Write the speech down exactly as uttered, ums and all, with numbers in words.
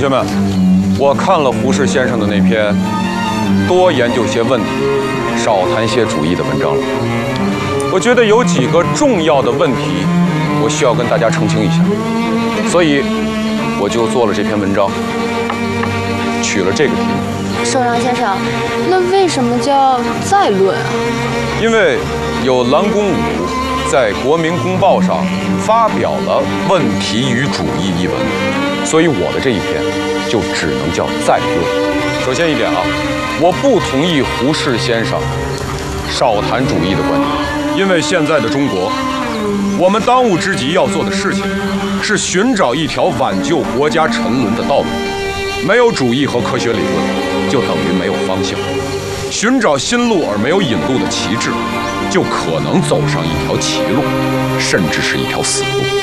学们，我看了胡适先生的那篇《多研究些问题，少谈些主义》的文章了。我觉得有几个重要的问题，我需要跟大家澄清一下，所以我就做了这篇文章，取了这个题目。 寿阳先生，那为什么叫再论啊？ 因为有蓝公武在《国民公报》上发表了《问题与主义》一文，所以我的这一篇就只能叫再论。首先一点啊，我不同意胡适先生少谈主义的观点，因为现在的中国，我们当务之急要做的事情是寻找一条挽救国家沉沦的道路。没有主义和科学理论，就等于没有方向；寻找新路而没有引路的旗帜，就可能走上一条歧路，甚至是一条死路。